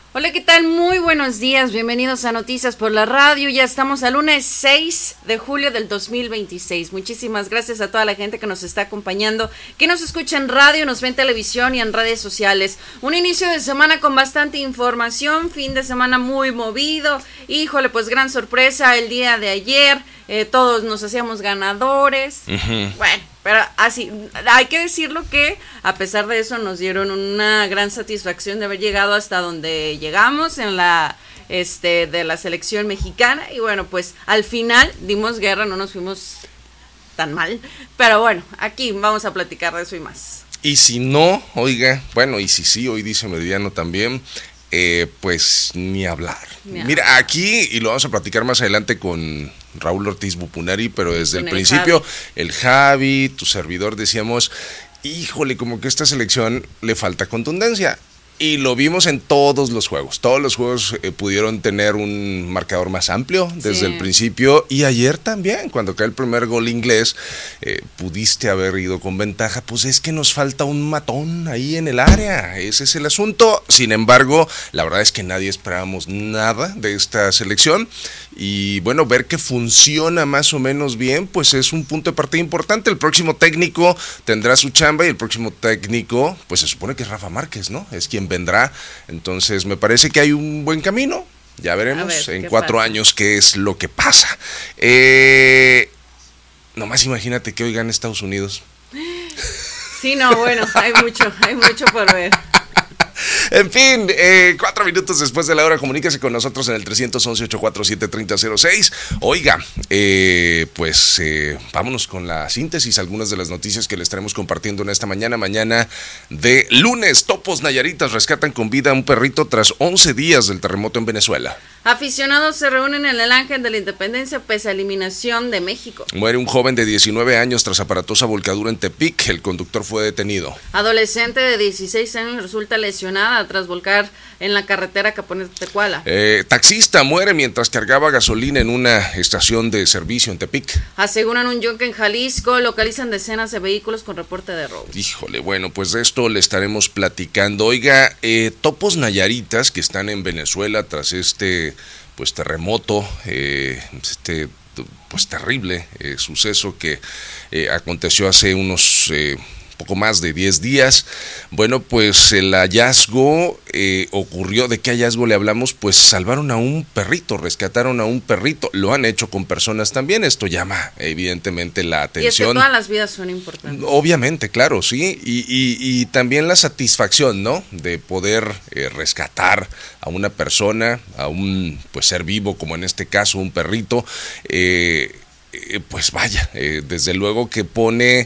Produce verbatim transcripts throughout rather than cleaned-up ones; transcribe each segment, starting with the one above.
Hola, ¿qué tal? Muy buenos días, bienvenidos a Noticias por la Radio. Ya estamos al lunes seis de julio del dos mil veintiséis. Muchísimas gracias a toda la gente que nos está acompañando, que nos escucha en radio, nos ve en televisión y en redes sociales. Un inicio de semana con bastante información, fin de semana muy movido. Híjole, pues gran sorpresa el día de ayer, eh, todos nos hacíamos ganadores. Uh-huh. Bueno, pero así, hay que decirlo que a pesar de eso nos dieron una gran satisfacción de haber llegado hasta donde llegamos en la este de la selección mexicana y bueno, pues al final dimos guerra, no nos fuimos tan mal, pero bueno, aquí vamos a platicar de eso y más. Y si no, oiga, bueno, y si sí, hoy dice Mediano también, eh, pues ni hablar. Ni Mira, hablar. Aquí, y lo vamos a platicar más adelante con Raúl Ortiz Bupunari, pero desde el, el principio, Javi. el Javi, tu servidor, decíamos, híjole, como que esta selección le falta contundencia. Y lo vimos en todos los juegos. Todos los juegos eh, pudieron tener un marcador más amplio desde sí. el principio. Y ayer también, cuando cae el primer gol inglés, eh, pudiste haber ido con ventaja. Pues es que nos falta un matón ahí en el área. Ese es el asunto. Sin embargo, la verdad es que nadie esperábamos nada de esta selección. Y bueno, ver que funciona más o menos bien, pues es un punto de partida importante. El próximo técnico tendrá su chamba y el próximo técnico, pues se supone que es Rafa Márquez, ¿no? Es quien vendrá. Entonces me parece que hay un buen camino. Ya veremos ver, en cuatro pasa? años qué es lo que pasa. Eh, nomás imagínate que hoy gane Estados Unidos. Sí, no, bueno, hay mucho, hay mucho por ver. En fin, eh, cuatro minutos después de la hora, comuníquese con nosotros en el tres once, ocho cuatro siete, tres cero cero seis. Oiga, eh, pues eh, vámonos con la síntesis, algunas de las noticias que les estaremos compartiendo en esta mañana, mañana de lunes. Topos Nayaritas rescatan con vida a un perrito tras once días del terremoto en Venezuela. Aficionados se reúnen en el Ángel de la Independencia pese a eliminación de México. Muere un joven de diecinueve años tras aparatosa volcadura en Tepic. El conductor fue detenido. Adolescente de dieciséis años resulta lesionada tras volcar en la carretera Caponet-Tecuala. Eh, taxista muere mientras cargaba gasolina en una estación de servicio en Tepic. Aseguran un yunque en Jalisco. Localizan decenas de vehículos con reporte de robo. Híjole, bueno, pues de esto le estaremos platicando. Oiga, eh, topos nayaritas que están en Venezuela tras este pues terremoto, eh, este pues terrible eh, suceso que eh, aconteció hace unos eh, poco más de diez días. Bueno, pues el hallazgo eh, ocurrió. ¿De qué hallazgo le hablamos? Pues salvaron a un perrito, rescataron a un perrito. Lo han hecho con personas también. Esto llama evidentemente la atención. Y es que todas las vidas son importantes. Obviamente, claro, sí. Y, y, y también la satisfacción, ¿no? De poder eh, rescatar a una persona, a un pues ser vivo, como en este caso un perrito. Eh, eh, pues vaya, eh, desde luego que pone...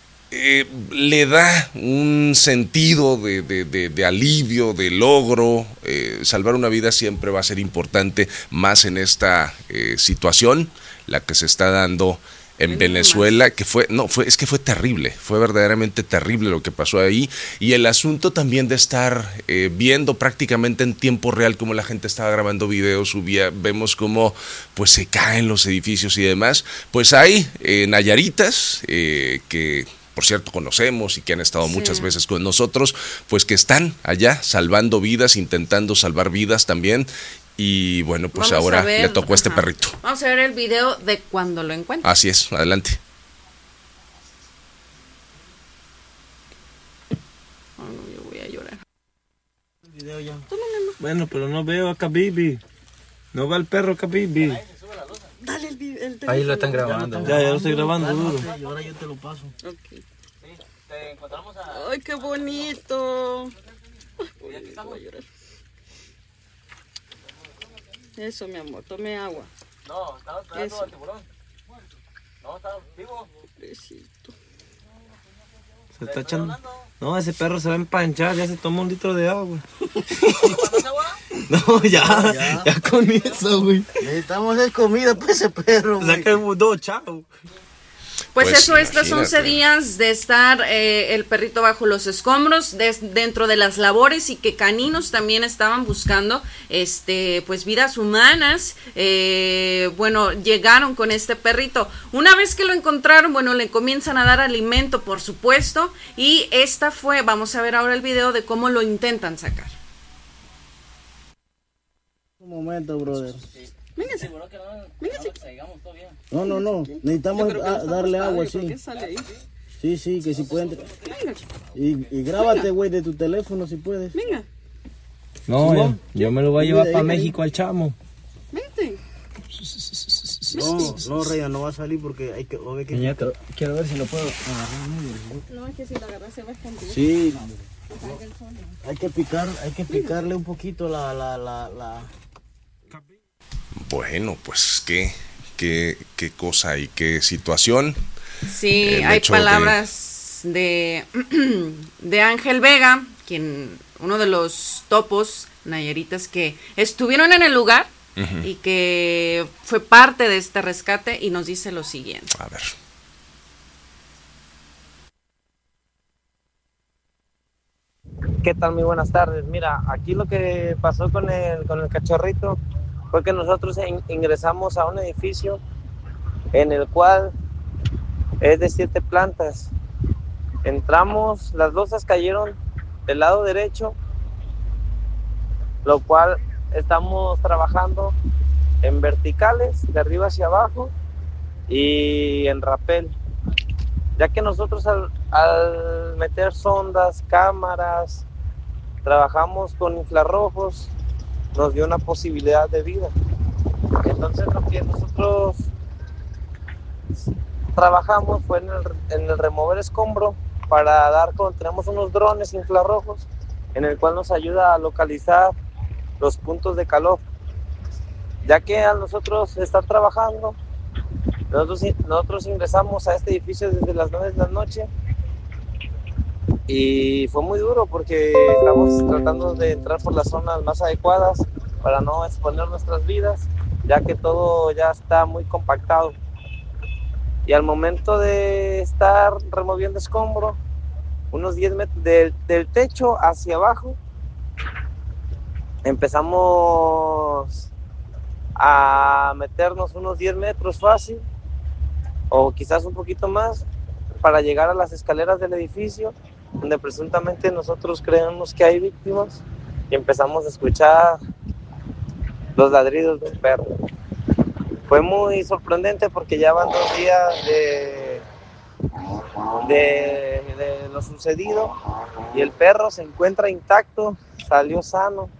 Eh, le da un sentido de, de, de, de alivio, de logro. Eh, salvar una vida siempre va a ser importante, más en esta eh, situación, la que se está dando en Venezuela, que fue, no, fue, es que fue terrible, fue verdaderamente terrible lo que pasó ahí, y el asunto también de estar eh, viendo prácticamente en tiempo real cómo la gente estaba grabando videos, subía, vemos cómo pues se caen los edificios y demás. Pues hay eh, nayaritas eh, que por cierto conocemos y que han estado sí. muchas veces con nosotros, pues que están allá salvando vidas, intentando salvar vidas también, y bueno, pues Vamos ahora ver, le tocó a este perrito. Vamos a ver el video de cuando lo encuentran. Así es, adelante. Oh, no, yo voy a llorar. El video ya. Bueno, pero no veo a Kabibi. No va el perro Kabibi. Dale el video. Ahí lo están grabando. Ya, ya lo estoy grabando, duro. Y ahora yo te lo paso. Okay. Te encontramos a... Ay, qué bonito. Ay, aquí estamos. Voy a llorar. Eso, mi amor, tome agua. No, estaba esperando al tiburón. No, está vivo. Pobrecito. Se está echando. No, ese perro se va a empanchar, ya se tomó un litro de agua. ¿Cuántas agua? No, ya, no, ya, ya con eso, güey. Necesitamos de comida para ese perro, güey. Saca el mundo, chao. Pues, pues eso, estos once días de estar eh, el perrito bajo los escombros, de, dentro de las labores, y que caninos también estaban buscando este pues vidas humanas, eh, bueno, llegaron con este perrito. Una vez que lo encontraron, bueno, le comienzan a dar alimento, por supuesto, y esta fue, vamos a ver ahora el video de cómo lo intentan sacar. Un momento, brother. Véngase. Véngase. No, no, no. Necesitamos a, darle agua, sí. Sí, sí, que si pueden. Y, y grábate, güey, de tu teléfono si puedes. Venga. No, yo, yo me lo voy a llevar para México al chamo. Vente. No, no, Reya, no va a salir porque hay que... Hay que... Niña, quiero, quiero ver si lo puedo agarrar. No, es que si lo agarras se va a esconder. Sí. No. Hay que picar, hay que picarle un poquito la... la, la, la... Bueno, pues qué, qué, qué cosa y qué situación. Sí, el hay palabras de, de, de Ángel Vega, quien uno de los topos nayaritas que estuvieron en el lugar. Uh-huh. Y que fue parte de este rescate y nos dice lo siguiente. A ver. ¿Qué tal? Muy buenas tardes. Mira, aquí lo que pasó con el, con el cachorrito fue que nosotros in, ingresamos a un edificio en el cual es de siete plantas. Entramos, las losas cayeron del lado derecho, lo cual estamos trabajando en verticales, de arriba hacia abajo, y en rapel, ya que nosotros al, al meter sondas, cámaras, trabajamos con infrarrojos, nos dio una posibilidad de vida. Entonces lo que nosotros trabajamos fue en el, en el remover escombro para dar con, tenemos unos drones infrarrojos en el cual nos ayuda a localizar los puntos de calor, ya que al nosotros estar trabajando, nosotros, nosotros ingresamos a este edificio desde las nueve de la noche y fue muy duro porque estamos tratando de entrar por las zonas más adecuadas para no exponer nuestras vidas, ya que todo ya está muy compactado. Y al momento de estar removiendo escombro, unos diez metros del, del techo hacia abajo, empezamos a meternos unos diez metros fácil o quizás un poquito más para llegar a las escaleras del edificio donde presuntamente nosotros creemos que hay víctimas y empezamos a escuchar los ladridos de un perro. Fue muy sorprendente porque ya van dos días de, de, de lo sucedido y el perro se encuentra intacto, salió sano.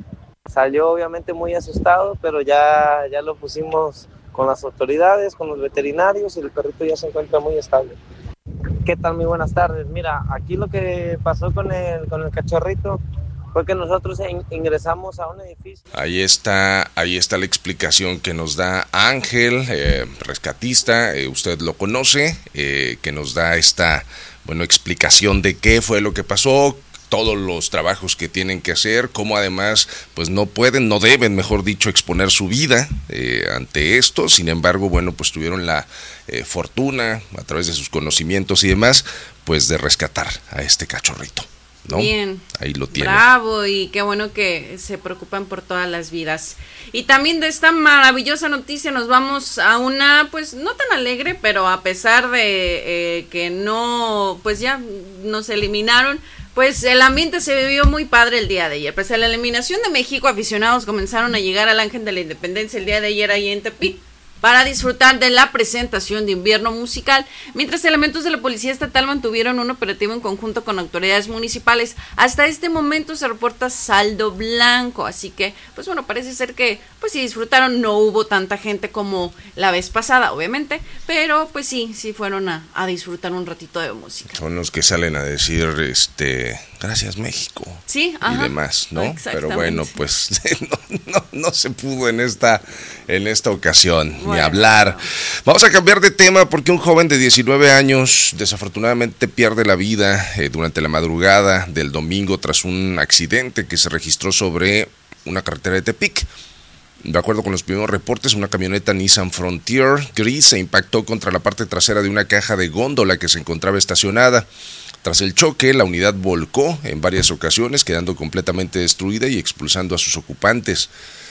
Salió obviamente muy asustado, pero ya, ya lo pusimos con las autoridades, con los veterinarios y el perrito ya se encuentra muy estable. ¿Qué tal? Muy buenas tardes. Mira, aquí lo que pasó con el, con el cachorrito fue que nosotros in, ingresamos a un edificio. Ahí está, ahí está la explicación que nos da Ángel, eh, rescatista, eh, usted lo conoce, eh, que nos da esta, bueno, explicación de qué fue lo que pasó, todos los trabajos que tienen que hacer, cómo además pues no pueden, no deben, mejor dicho, exponer su vida eh, ante esto. Sin embargo, bueno, pues tuvieron la eh, fortuna, a través de sus conocimientos y demás, pues de rescatar a este cachorrito, ¿no? Bien, ahí lo tienen. Bravo, y qué bueno que se preocupan por todas las vidas. Y también de esta maravillosa noticia nos vamos a una, pues no tan alegre, pero a pesar de eh, que no, pues ya nos eliminaron, pues el ambiente se vivió muy padre el día de ayer. Pues a la eliminación de México, aficionados comenzaron a llegar al Ángel de la Independencia el día de ayer ahí en Tepic para disfrutar de la presentación de invierno musical, mientras elementos de la Policía Estatal mantuvieron un operativo en conjunto con autoridades municipales. Hasta este momento se reporta saldo blanco, así que, pues bueno, parece ser que, pues sí disfrutaron, no hubo tanta gente como la vez pasada, obviamente, pero pues sí, sí fueron a, a disfrutar un ratito de música. Son los que salen a decir, este, gracias México, sí, ajá, y demás, ¿no? Pero bueno, pues no, no, no se pudo en esta, en esta ocasión. Bueno, ni hablar. Vamos a cambiar de tema porque un joven de diecinueve años desafortunadamente pierde la vida eh, durante la madrugada del domingo tras un accidente que se registró sobre una carretera de Tepic. De acuerdo con los primeros reportes, una camioneta Nissan Frontier gris se impactó contra la parte trasera de una caja de góndola que se encontraba estacionada. Tras el choque, la unidad volcó en varias ocasiones, quedando completamente destruida y expulsando a sus ocupantes.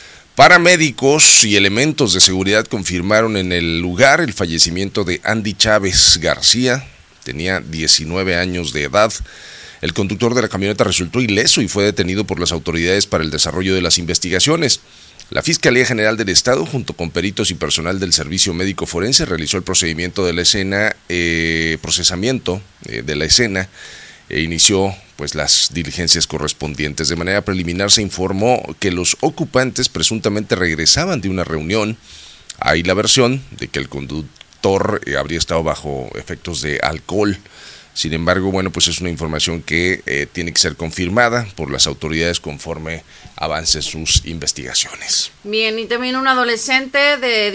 Paramédicos y elementos de seguridad confirmaron en el lugar el fallecimiento de Andy Chávez García, tenía diecinueve años de edad. El conductor de la camioneta resultó ileso y fue detenido por las autoridades para el desarrollo de las investigaciones. La Fiscalía General del Estado, junto con peritos y personal del Servicio Médico Forense, realizó el procedimiento de la escena, eh, procesamiento eh, de la escena, e inició pues las diligencias correspondientes. De manera preliminar se informó que los ocupantes presuntamente regresaban de una reunión. Hay la versión de que el conductor eh, habría estado bajo efectos de alcohol. Sin embargo, bueno, pues es una información que eh, tiene que ser confirmada por las autoridades conforme avancen sus investigaciones. Bien, y también un adolescente de